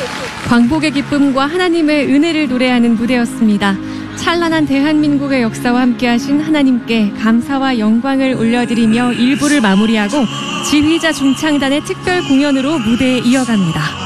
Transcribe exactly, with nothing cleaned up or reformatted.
광복의 기쁨과 하나님의 은혜를 노래하는 무대였습니다. 찬란한 대한민국의 역사와 함께하신 하나님께 감사와 영광을 올려드리며 일 부를 마무리하고 지휘자 중창단의 특별 공연으로 무대에 이어갑니다.